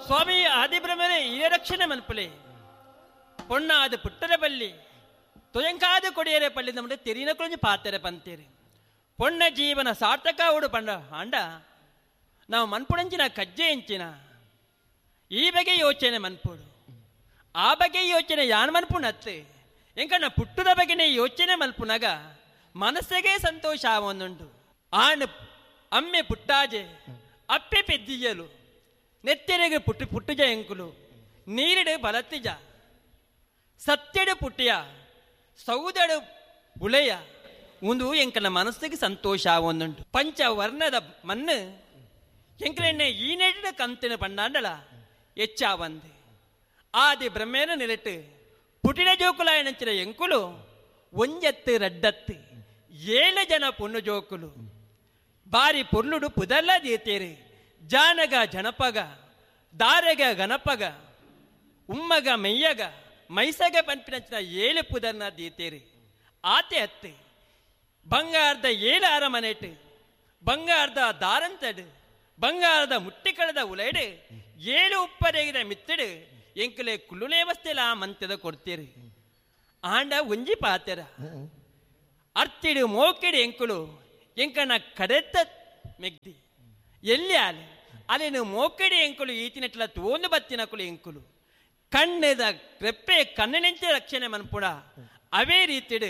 ಸ್ವಾಮಿ ಆದಿಬ್ರಹ್ಮನೇ ಈ ರಕ್ಷಣೆ ಮನ್ಪುಲೆ ಪೊಣ್ಣಾದ ಪುಟ್ಟರ ಬಲ್ಲಿ ತೊಯಂಕಾದ ಕೊಡಿಯರೆ ಪಳ್ಳಿ ನಮ್ಮಡೆ ತೆರಿನ ಕುಳಿಂಜಿ ಪಾತೆರೆ ಪಂತೇರಿ ಪೊಣ್ಣ ಜೀವನ ಸಾರ್ಥಕ ಉಡು ಪಂಡ ಆಂಡ ನಾವು ಮನ್ಪುಡಂಚಿನ ಕಜ್ಜೆ ಎಂಚಿನ ಈ ಬಗೆ ಯೋಚನೆ ಮನ್ಪುಡು ಆ ಬಗೆ ಯೋಚನೆ ಯಾನ್ ಮನ್ಪುಣತ್ತೆ ಎಂಕಣ್ಣ ಪುಟ್ಟದ ಬಗೆನೆ ಯೋಚನೆ ಮಲ್ಪುನಾಗ ಮನಸ್ಸಿಗೆ ಸಂತೋಷ ಆವೊಂದುಂಟು ಆಂಡ್ ಅಮ್ಮೆ ಪುಟ್ಟಾಜೆ ಅಪ್ಪೆ ಪೆದ್ದಿಯಲು ನೆತ್ತೆರೆಗೆ ಪುಟ್ಟುಜ ಎಂಕುಲು ನೀರಿಡು ಬಲತ್ತಿಜ ಸತ್ಯಡು ಪುಟ್ಟಿಯ ಸೌದಡು ಬುಳೆಯ ಒಂದು ಎಂಕನ ಮನಸ್ಸಿಗೆ ಸಂತೋಷ ಆವೊಂದುಂಟು ಪಂಚವರ್ಣದ ಮಣ್ಣು ಎಂಕಲೆಣ್ಣೆ ಈ ನೆಟ್ಟಿನ ಕಂತಿನ ಪಂಡಾಂಡಲ ಹೆಚ್ಚಾವಂದೆ ಆದಿ ಬ್ರಹ್ಮೇನ ನಿಲಟ್ಟು ಪುಟಿನ ಜೋಕುಲಾಯನಂಚಿನ ಎಂಕುಲು ಒಂಜತ್ತು ರಡ್ಡತ್ತು 7 ಜನ ಪೊಣ್ಣು ಜೋಕುಲು ಬಾರಿ ಪೊರ್ಲುಡು ಪುದಲ್ಲ ದೀತೇರಿ ಜಾನಗ ಜನಪಗ ದಾರೆಗ ಗಣಪಗ ಉಮ್ಮಗ ಮೆಯ್ಯಗ ಮೈಸಗ ಪಂಪಿನಂಚಿನ 7 ಪುದರ್ನ ದೀತೇರಿ ಆತೆ ಅತ್ತೆ ಬಂಗಾರದ 7 ಅರಮನೆಟ್ಟು ಬಂಗಾರದ ದಾರಂತಡು ಬಂಗಾರದ ಮುಟ್ಟಿಕಳದ ಉಲೈಡು 7 ಉಪ್ಪರೆಗಿದ ಮಿತ್ತಡು ಎಂಕಲೆ ಕುಳ್ಳುಲೇವಸ್ತೆಲ ಮಂತ್ಯದ ಕೊಡ್ತೀರಿ ಆಂಡ ಒಂಜಿ ಪಾತೆರ ಅರ್ತಿಡು ಮೋಕಿಡು ಎಂಕುಲು ಎಂಕನ ಕಡೆತ್ತ ಮೆಗ್ದಿ ಎಲ್ಲಿ ಆಲೆ ಅಲ್ಲಿನ ಮೋಕಿಡು ಎಂಕುಲು ಈತಿನೆಟ್ಲ ತೋಂದು ಬತ್ತಿನಕುಲು ಎಂಕುಲು ಕಣ್ಣದ ರೆಪ್ಪೆ ಕಣ್ಣಿನಿಂಚೆ ರಕ್ಷಣೆ ಮನ್ಪುಡ ಅವೇ ರೀತಿಡು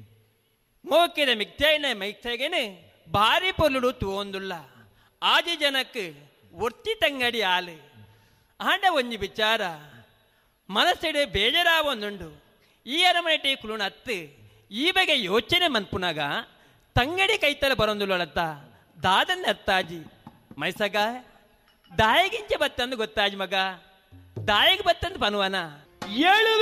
ಮೋಕಿದ ಮಿಗ್ತೇನೆ ಮೈಗ್ತೇಗೇನೆ ಭಾರಿ ಪೊರ್ಲುಡು ತೋಂದುಲ್ಲ ಆದಿ ಜನಕ್ಕೆ ಒರ್ತಿ ತಂಗಡಿ ಆಲೆ ಆಂಡ ಒಂಜಿ ವಿಚಾರ ಮನಸ್ಸಿಡೆ ಬೇಜಾರಾವೊಂದುಂಡು ಈ ಅರಮನೆ ಕುಲುಣ ಅತ್ತು ಈ ಬಗ್ಗೆ ಯೋಚನೆ ಮನ್ಪುನಾಗ ತಂಗಡಿ ಕೈತಲ ಬರೊಂದುಲ್ಲತ್ತ ದಾದನ್ನ ಅತ್ತಾಜಿ ಮೈಸಗ ದಾಯಿಗಿಂಚೆ ಬತ್ತಂದು ಗೊತ್ತಾಜಿ ಮಗ ದಾಯಿಗೆ ಬತ್ತಂದು ಪನುವನ